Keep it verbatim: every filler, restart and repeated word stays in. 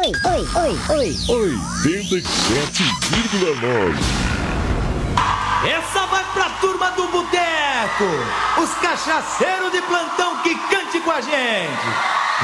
oi, oi, oi, oi. oitenta e sete vírgula nove. Essa vai pra turma do boteco, os cachaceiros de plantão que cante com a gente.